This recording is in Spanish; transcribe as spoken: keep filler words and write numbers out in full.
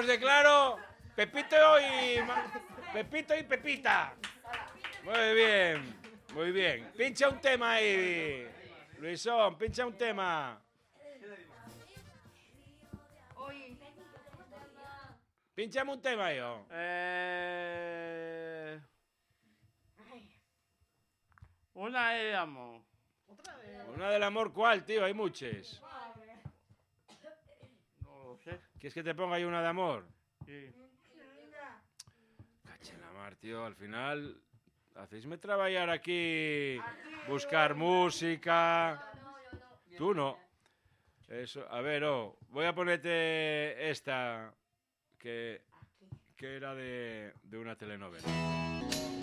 de claro. Pepito y... Pepito y Pepita. Muy bien, muy bien. Pincha un tema ahí, Luisón, pincha un tema. Pinchame un tema yo. Eh... Una de amor. Una del amor, ¿cuál, tío? Hay muchas. No lo sé. ¿Quieres que te ponga ahí una de amor? Sí. Cacha en la mar, tío. Al final, hacéisme trabajar aquí, buscar música. Tú no. Eso, a ver, oh, voy a ponerte esta que, que era de, de una telenovela.